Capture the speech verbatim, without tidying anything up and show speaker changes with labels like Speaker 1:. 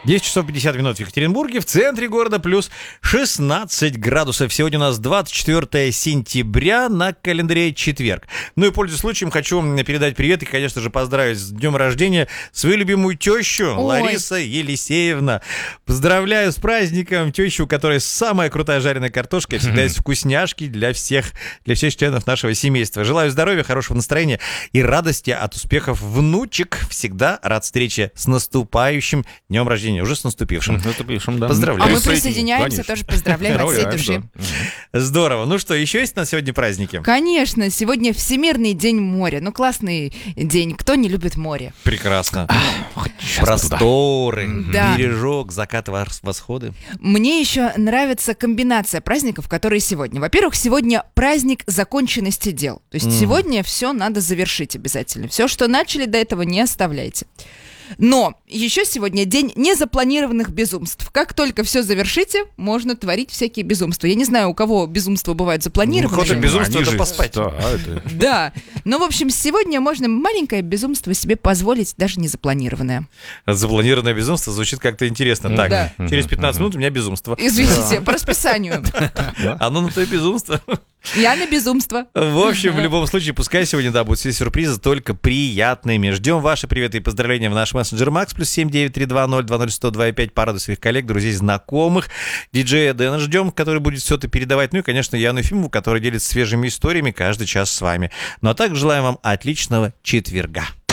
Speaker 1: десять часов пятьдесят минут в Екатеринбурге, в центре города плюс шестнадцать градусов. Сегодня у нас двадцать четвёртое сентября, на календаре четверг. Ну и, пользуясь случаем, хочу передать привет и, конечно же, поздравить с днем рождения свою любимую тещу
Speaker 2: Ой.
Speaker 1: Лариса Елисеевна. Поздравляю с праздником тещу, у которой самая крутая жареная картошка, и всегда есть вкусняшки для всех, для всех членов нашего семейства. Желаю здоровья, хорошего настроения и радости от успехов внучек. Всегда рад встрече с наступающим днем рождения. Уже с наступившим.
Speaker 3: Наступившим, да.
Speaker 1: Поздравляю.
Speaker 2: А мы
Speaker 3: С этим,
Speaker 2: присоединяемся,
Speaker 3: конечно.
Speaker 2: тоже поздравляем от всей
Speaker 3: Поздравляем,
Speaker 2: души.
Speaker 3: да.
Speaker 1: Здорово. Ну что, еще есть у нас сегодня праздники?
Speaker 2: Конечно, сегодня Всемирный день моря. Ну, классный день. Кто не любит море?
Speaker 1: Прекрасно.
Speaker 3: Сейчас бы туда.
Speaker 1: Просторы,
Speaker 2: Да.
Speaker 1: бережок, закат, вос- восходы.
Speaker 2: Мне еще нравится комбинация праздников, которые сегодня. Во-первых, сегодня праздник законченности дел. То есть
Speaker 1: Мгм.
Speaker 2: сегодня все надо завершить обязательно. Все, что начали до этого, не оставляйте. Но еще сегодня день незапланированных безумств. Как только все завершите, можно творить всякие безумства. Я не знаю, у кого безумства бывают
Speaker 1: Ну,
Speaker 2: запланированные.
Speaker 1: хоть и безумство,
Speaker 3: Они
Speaker 1: это
Speaker 3: же-
Speaker 1: поспать.
Speaker 3: Да, это...
Speaker 2: Да. Но, в общем, сегодня можно маленькое безумство себе позволить, даже незапланированное.
Speaker 1: Запланированное безумство звучит как-то интересно. Так,
Speaker 2: Да.
Speaker 1: через пятнадцать минут у меня безумство.
Speaker 2: Извините, по расписанию.
Speaker 1: Оно на то и безумство.
Speaker 2: Я на безумство.
Speaker 1: В общем, в любом случае, пускай сегодня, да, будут все сюрпризы только приятными. Ждем ваши приветы и поздравления в наш мессенджер Макс, плюс семь девять три два ноль два ноль сто два пять. Порадуй своих коллег, друзей, знакомых. Диджея Дэна ждем, который будет все это передавать. Ну и, конечно, Яну Ефимову, который делится свежими историями каждый час с вами. Ну а также желаем вам отличного четверга.